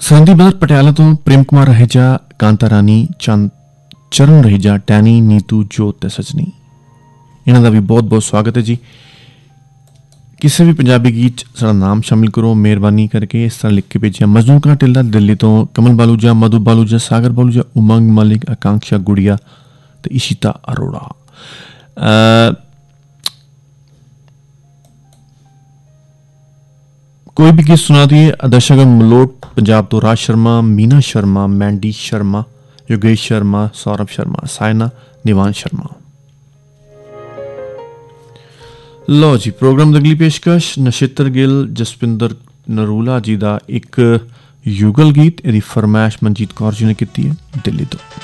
ਸਰਹੰਦੀ ਬਾਜ਼ਾਰ ਪਟਿਆਲਾ ਤੋਂ ਪ੍ਰੇਮ ਕੁਮਾਰ ਰਹੇਜਾ, ਕਾਂਤਾ ਰਾਣੀ, ਚਰਨ ਰਹੇਜਾ, ਟੈਨੀ, ਨੀਤੂ, ਜੋਤ ਤੇ ਸਜਨੀ, ਇਹਨਾਂ ਦਾ ਵੀ ਬਹੁਤ ਬਹੁਤ ਸਵਾਗਤ ਹੈ ਜੀ। ਕਿਸੇ ਵੀ ਪੰਜਾਬੀ ਗੀਤ 'ਚ ਸਾਡਾ ਨਾਮ ਸ਼ਾਮਿਲ ਕਰੋ ਮਿਹਰਬਾਨੀ ਕਰਕੇ। ਇਸ ਤਰ੍ਹਾਂ ਲਿਖ ਕੇ ਭੇਜਿਆ। ਮਜ਼ਦੂਰ ਕਾ ਟਿੱਲਾ ਦਿੱਲੀ ਤੋਂ ਕਮਲ ਬਾਲੂਜਾ, ਮਧੂ ਬਾਲੂਜਾ, ਸਾਗਰ ਬਾਲੂਜਾ, ਉਮੰਗ ਮਲਿਕ, ਆਕਾਂक्षा ਗੁੜੀਆ ਤੇ ਇਸ਼ਿਤਾ ਅਰੋੜਾ। कोई भी गीत सुना दिए। दर्शक मलोट पंजाब तो राज शर्मा, मीना शर्मा, मैंडी शर्मा, योगेश शर्मा, सौरभ शर्मा, सायना, निवान शर्मा। लो जी, प्रोग्राम की अगली पेशकश नक्षत्र गिल, जसपिंदर नरूला जी का एक युगल गीत। यदि फरमाइश मनजीत कौर जी ने की है दिल्ली तो।